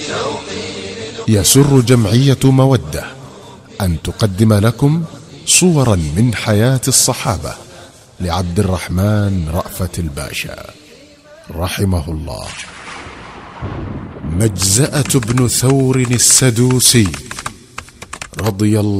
يسر جمعية مودة أن تقدم لكم صورا من حياة الصحابة لعبد الرحمن رأفت الباشا رحمه الله. مجزأة بن ثور السدوسي رضي الله